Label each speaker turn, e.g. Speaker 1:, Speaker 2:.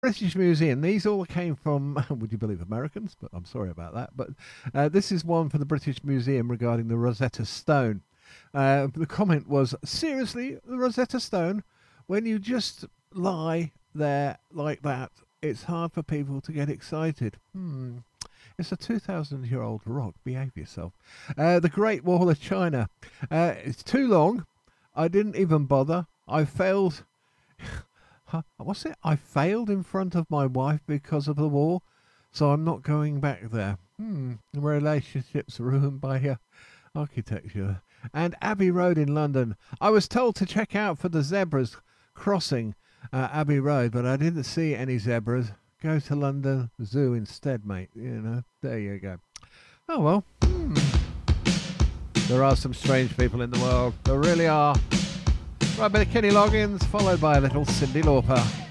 Speaker 1: British Museum. These all came from, would you believe, Americans? But I'm sorry about that. But this is one for the British Museum regarding the Rosetta Stone. The comment was, seriously, the Rosetta Stone? When you just lie there like that, it's hard for people to get excited. It's a 2,000-year-old rock. Behave yourself. The Great Wall of China. It's too long. I didn't even bother. I failed. What's it? I failed in front of my wife because of the wall, so I'm not going back there. Relationships ruined by architecture. And Abbey Road in London. I was told to check out for the zebras crossing Abbey Road, but I didn't see any zebras. Go to London Zoo instead, mate. There you go. Oh, well. There are some strange people in the world. There really are. Right, a bit of Kenny Loggins, followed by a little Cyndi Lauper.